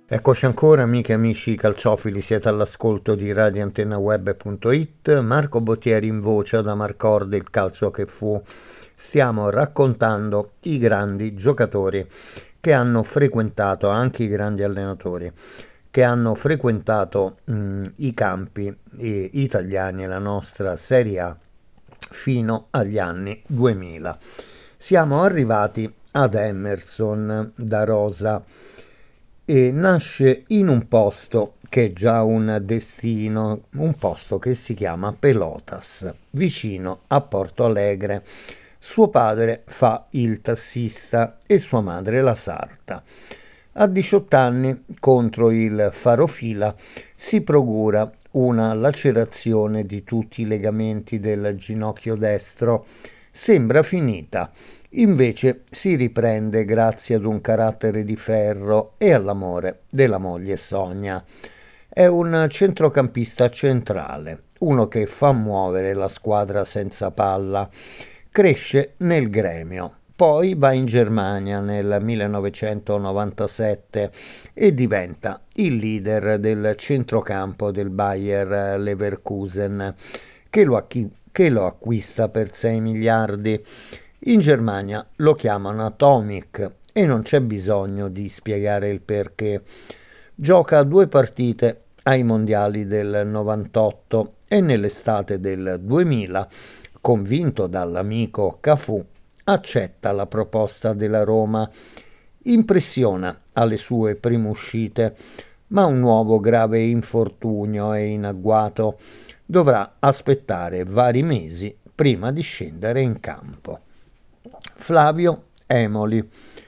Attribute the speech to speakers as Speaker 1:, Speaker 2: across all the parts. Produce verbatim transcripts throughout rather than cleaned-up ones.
Speaker 1: Eccoci ancora, amiche e amici calciofili, siete all'ascolto di radio antenna web punto it. Marco Bottieri in voce da Marcord, il calcio che fu. Stiamo raccontando i grandi giocatori che hanno frequentato, anche i grandi allenatori, che hanno frequentato mh, i campi eh, italiani e la nostra Serie A fino agli anni duemila. Siamo arrivati ad Emerson da Rosa. E nasce in un posto che è già un destino, un posto che si chiama Pelotas, vicino a Porto Alegre. Suo padre fa il tassista e sua madre la sarta. A diciotto anni, contro il farofila, si procura una lacerazione di tutti i legamenti del ginocchio destro. Sembra finita, invece si riprende grazie ad un carattere di ferro e all'amore della moglie Sonia. È un centrocampista centrale, uno che fa muovere la squadra senza palla. Cresce nel Gremio, poi va in Germania nel millenovecentonovantasette e diventa il leader del centrocampo del Bayer Leverkusen, che lo, acqu- che lo acquista per sei miliardi. In Germania lo chiamano Atomic e non c'è bisogno di spiegare il perché. Gioca due partite ai mondiali del novantotto e nell'estate del duemila, convinto dall'amico Cafù, accetta la proposta della Roma. Impressiona alle sue prime uscite, ma un nuovo grave infortunio è in agguato. Dovrà aspettare vari mesi prima di scendere in campo. Flavio Emoli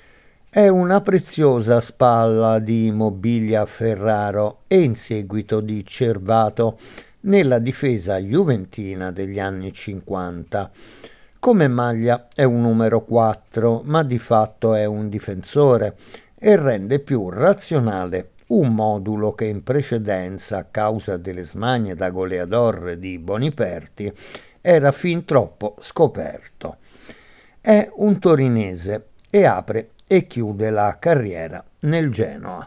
Speaker 1: è una preziosa spalla di Mobilia Ferraro e in seguito di Cervato nella difesa juventina degli anni cinquanta. Come maglia è un numero quattro, ma di fatto è un difensore e rende più razionale un modulo che in precedenza, a causa delle smanie da goleador di Boniperti, era fin troppo scoperto. È un torinese e apre e chiude la carriera nel Genoa.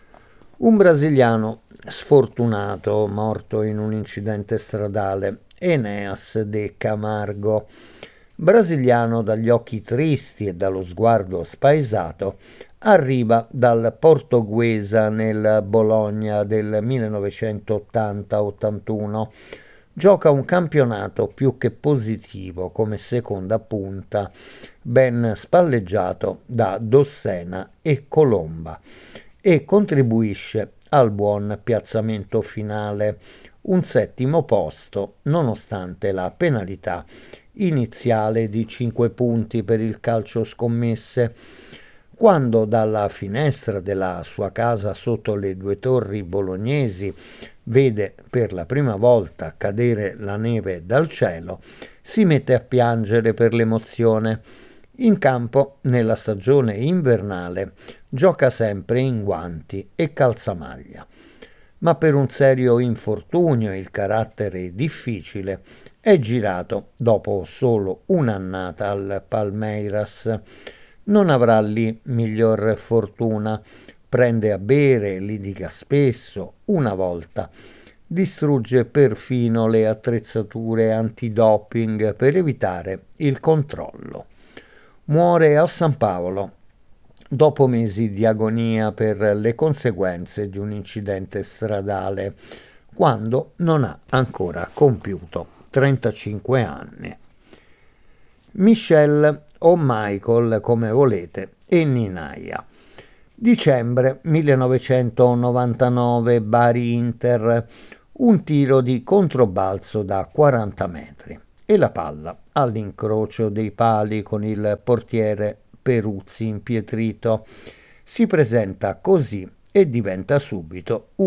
Speaker 1: Un brasiliano sfortunato, morto in un incidente stradale, Enéas de Camargo. Brasiliano dagli occhi tristi e dallo sguardo spaesato, arriva dal Portoguesa nel Bologna del millenovecentottanta ottantuno. Gioca un campionato più che positivo come seconda punta, ben spalleggiato da Dossena e Colomba, e contribuisce al buon piazzamento finale, un settimo posto nonostante la penalità iniziale di cinque punti per il calcio scommesse. Quando dalla finestra della sua casa sotto le due torri bolognesi vede per la prima volta cadere la neve dal cielo, si mette a piangere per l'emozione. In campo, nella stagione invernale, gioca sempre in guanti e calzamaglia. Ma per un serio infortunio e il carattere difficile è girato dopo solo un'annata al Palmeiras. Non avrà lì miglior fortuna, prende a bere, litiga spesso, una volta distrugge perfino le attrezzature antidoping per evitare il controllo. Muore a San Paolo dopo mesi di agonia per le conseguenze di un incidente stradale, quando non ha ancora compiuto trentacinque anni. Michel o Michael, come volete, e Ninaia. Dicembre millenovecentonovantanove, Bari-Inter, un tiro di controbalzo da quaranta metri e la palla all'incrocio dei pali con il portiere Peruzzi impietrito. Si presenta così e diventa subito